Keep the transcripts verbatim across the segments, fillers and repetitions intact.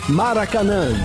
Maracanã.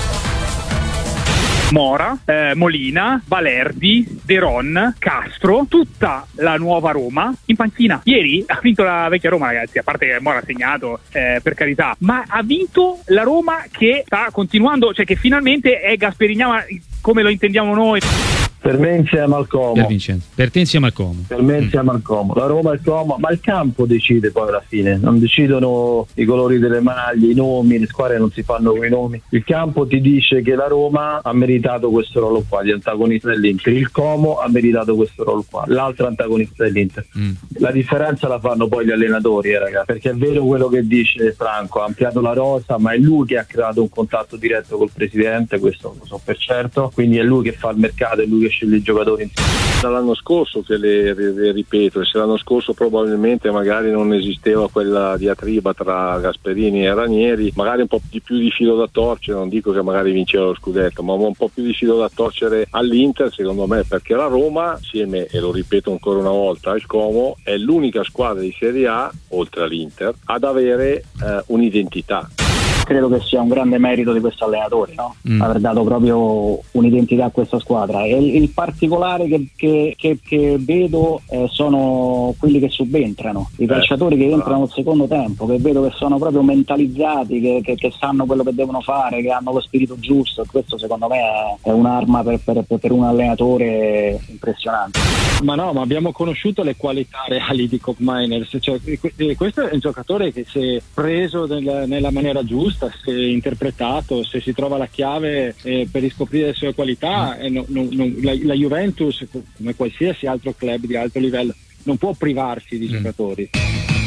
Mora, eh, Molina, Valerdi, De Ron, Castro, tutta la nuova Roma in panchina. Ieri ha vinto la vecchia Roma, ragazzi, a parte che Mora ha segnato, eh, per carità, ma ha vinto la Roma che sta continuando, cioè che finalmente è Gasperignana come lo intendiamo noi. Per me insieme al Como. Per Vincenzo. Per te insieme al Como. Per me insieme mm. al Como. La Roma e il Como, ma il campo decide poi alla fine. Non decidono i colori delle maglie, i nomi, le squadre non si fanno con i nomi. Il campo ti dice che la Roma ha meritato questo ruolo qua, di antagonista dell'Inter. Il Como ha meritato questo ruolo qua, l'altro antagonista dell'Inter. Mm. La differenza la fanno poi gli allenatori, eh, ragazzi. Perché è vero quello che dice Franco, ha ampliato la rosa, ma è lui che ha creato un contatto diretto col presidente, questo lo so per certo. Quindi è lui che fa il mercato, è lui che sceglie i giocatori. Dall'anno scorso che le, le ripeto, se l'anno scorso probabilmente magari non esisteva quella diatriba tra Gasperini e Ranieri, magari un po' di più di filo da torcere, non dico che magari vinceva lo scudetto, ma un po' più di filo da torcere all'Inter, secondo me, perché la Roma, assieme, e lo ripeto ancora una volta, al Como, è l'unica squadra di Serie A, oltre all'Inter, ad avere eh, un'identità. Credo che sia un grande merito di questo allenatore, no? Mm. Aver dato proprio un'identità a questa squadra. E il, il particolare che, che, che, che vedo eh, sono quelli che subentrano, i calciatori eh, che entrano al secondo tempo, che vedo che sono proprio mentalizzati, che, che, che sanno quello che devono fare, che hanno lo spirito giusto. Questo secondo me è, è un'arma per, per, per un allenatore impressionante. Ma no, ma abbiamo conosciuto le qualità reali di Koopmeiners, cioè, questo è un giocatore che si è preso nel, nella maniera giusta, se interpretato, se si trova la chiave eh, per riscoprire le sue qualità, eh, no, no, no, la, la Juventus, come qualsiasi altro club di alto livello, non può privarsi di mm. giocatori.